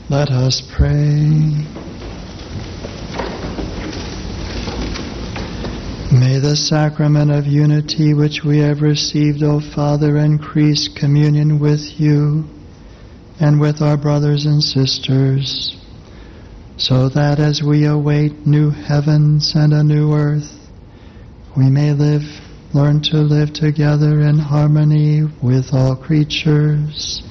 Let us pray. May the sacrament of unity which we have received, O Father, increase communion with you and with our brothers and sisters, so that as we await new heavens and a new earth, we may learn to live together in harmony with all creatures.